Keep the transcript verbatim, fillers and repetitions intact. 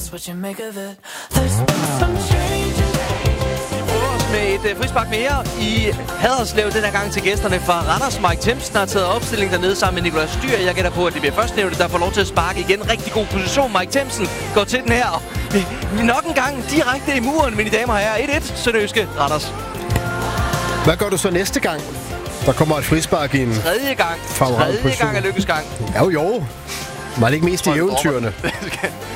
it's what you make of it. There's been some changes. Med et uh, frispark mere i Haderslev den her gang til gæsterne fra Randers. Mike Themsen har taget opstilling dernede sammen med Nicolas Dyr. Jeg gætter på, at det bliver førstnævnte, der får lov til at sparke igen. Rigtig god position. Mike Themsen går til den her. Vi nok en gang direkte i muren, mine damer og herrer. et et, Sønderjyske Randers. Hvad gør du så næste gang? Der kommer et frispark i en... Tredje gang. Tredje gang er lykkes gang. Jo, jo. Var det ikke mest i eventyrene?